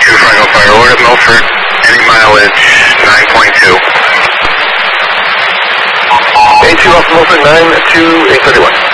Franklin Fire Order, Milford, any mileage, 9.2. A2 off Milford, 9 to 831.